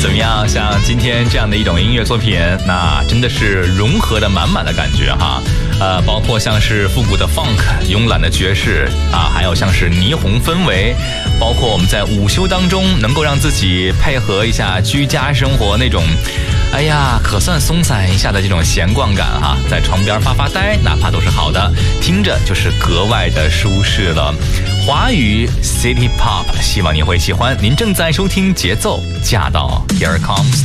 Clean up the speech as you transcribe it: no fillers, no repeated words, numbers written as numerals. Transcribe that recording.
怎么样？像今天这样的一种音乐作品，那真的是融合的满满的感觉哈。包括像是复古的 funk、慵懒的爵士啊，还有像是霓虹氛围，包括我们在午休当中能够让自己配合一下居家生活那种，哎呀，可算松散一下的这种闲逛感哈，在床边发发呆，哪怕都是好的，听着就是格外的舒适了。华语 City Pop， 希望你会喜欢。您正在收听节奏驾到 Here Comes